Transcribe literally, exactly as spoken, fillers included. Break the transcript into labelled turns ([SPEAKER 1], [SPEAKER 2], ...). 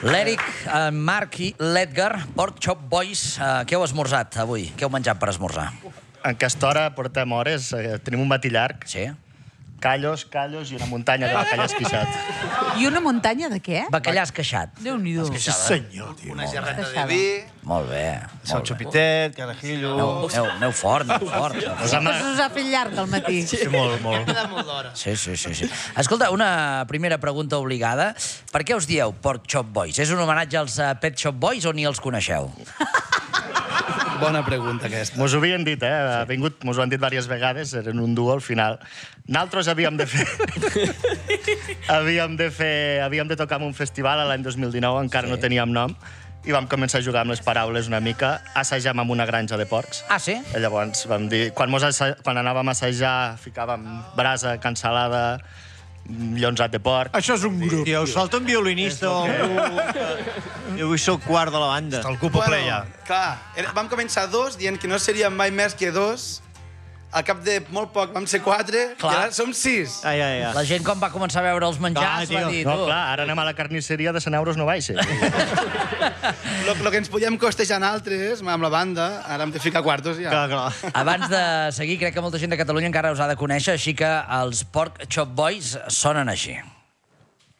[SPEAKER 1] L'Eric, en Marc i l'Edgar, Pork Chop Boys, què heu esmorzat avui? Què heu menjat per esmorzar?
[SPEAKER 2] En aquesta hora portem hores, tenim un matí llarg.
[SPEAKER 1] Sí.
[SPEAKER 2] Callos, callos i una muntanya de bacallà esqueixat.
[SPEAKER 3] I una muntanya de què?
[SPEAKER 1] Bacallà esqueixat.
[SPEAKER 3] Déu-n'hi-do.
[SPEAKER 2] Sí, senyor, tio.
[SPEAKER 4] Una gerreta de vi...
[SPEAKER 1] Molt bé.
[SPEAKER 4] Sal xupitet, carajillo...
[SPEAKER 1] Aneu, aneu, aneu fort, aneu fort.
[SPEAKER 3] Us us ha fet llarg al matí.
[SPEAKER 2] Sí, molt, molt.
[SPEAKER 4] Hem quedat molt d'hora.
[SPEAKER 1] Sí, sí, sí, sí. Escolta, una primera pregunta obligada. Per què us dieu Pork Chop Boys? És un homenatge als uh, Pet Shop Boys o ni els coneixeu?
[SPEAKER 4] Bona pregunta, aquesta.
[SPEAKER 2] Mos ho havien dit, eh? Ha vingut, mos ho han dit diverses vegades, eren un duo al final. Nosaltres havíem de fer... havíem de fer... Havíem de tocar en un festival l'any dos mil dinou, encara no teníem nom, i vam començar a jugar amb les paraules una mica. Assajàvem amb una granja de porcs.
[SPEAKER 1] Ah, sí?
[SPEAKER 2] I llavors vam dir... Quan, mos assa... quan anàvem a assajar, ficàvem brasa, cansalada, llonzat de porc.
[SPEAKER 5] Això és un grup.
[SPEAKER 6] Tio, us falta un violinista o algú... Jo avui sóc quart de la banda.
[SPEAKER 5] El cupo
[SPEAKER 4] Bueno,
[SPEAKER 5] playa.
[SPEAKER 4] clar, era, vam començar dos, dient que no seríem mai més que dos. Al cap de molt poc vam ser quatre,
[SPEAKER 1] Clar.
[SPEAKER 4] i ara som sis.
[SPEAKER 6] Ai, ai, ai.
[SPEAKER 1] La gent, quan va començar a veure els menjars,
[SPEAKER 6] Clar,
[SPEAKER 1] va
[SPEAKER 6] tio.
[SPEAKER 1] dir...
[SPEAKER 2] No,
[SPEAKER 1] tu,
[SPEAKER 2] clar, ara anem a la carnisseria de cent euros no baixa.
[SPEAKER 4] Lo, lo que ens podíem costejar altres, amb la banda, ara hem de ficar quartos ja.
[SPEAKER 6] Clar, clar.
[SPEAKER 1] Abans de seguir, crec que molta gent de Catalunya encara us ha de conèixer, així que els Pork Chop Boys sonen així.